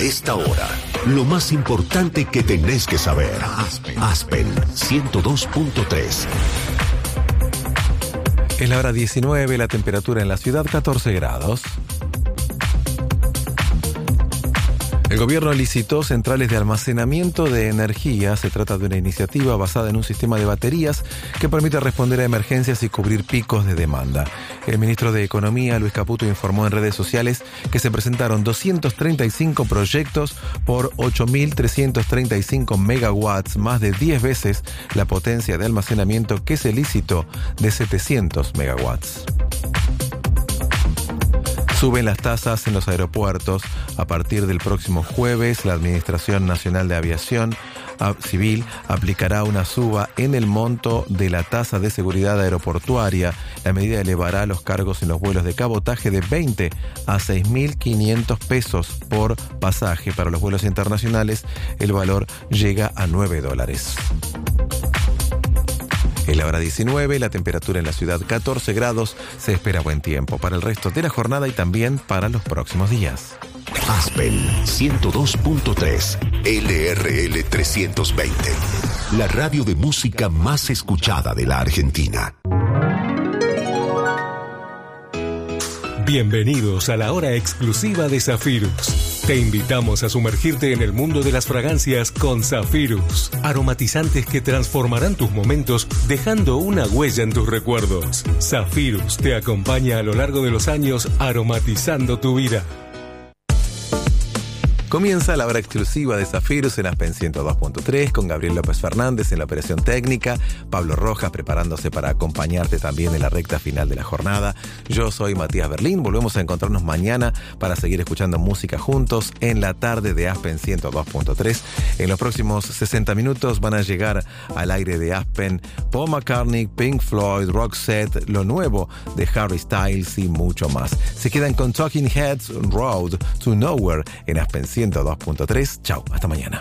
esta hora, lo más importante que tenés que saber. Aspen 102.3. Es la hora 19, la temperatura en la ciudad 14 grados. El gobierno licitó centrales de almacenamiento de energía. Se trata de una iniciativa basada en un sistema de baterías que permite responder a emergencias y cubrir picos de demanda. El ministro de Economía, Luis Caputo, informó en redes sociales que se presentaron 235 proyectos por 8.335 megawatts, más de 10 veces la potencia de almacenamiento que se licitó de 700 megawatts. Suben las tasas en los aeropuertos. A partir del próximo jueves, la Administración Nacional de Aviación Civil aplicará una suba en el monto de la tasa de seguridad aeroportuaria. La medida elevará los cargos en los vuelos de cabotaje de 20 a 6.500 pesos por pasaje. Para los vuelos internacionales, el valor llega a $9. Es la hora 19, la temperatura en la ciudad 14 grados, se espera buen tiempo para el resto de la jornada y también para los próximos días. Aspen 102.3, LRL 320, la radio de música más escuchada de la Argentina. Bienvenidos a la hora exclusiva de Zafirus. Te invitamos a sumergirte en el mundo de las fragancias con Zafirus. Aromatizantes que transformarán tus momentos dejando una huella en tus recuerdos. Zafirus te acompaña a lo largo de los años aromatizando tu vida. Comienza la hora exclusiva de Zafirus en Aspen 102.3 con Gabriel López Fernández en la operación técnica, Pablo Rojas preparándose para acompañarte también en la recta final de la jornada. Yo soy Matías Berlín, volvemos a encontrarnos mañana para seguir escuchando música juntos en la tarde de Aspen 102.3. En los próximos 60 minutos van a llegar al aire de Aspen Paul McCartney, Pink Floyd, Roxette, lo nuevo de Harry Styles y mucho más. Se quedan con Talking Heads, Road to Nowhere en Aspen 102.3. Chau, hasta mañana.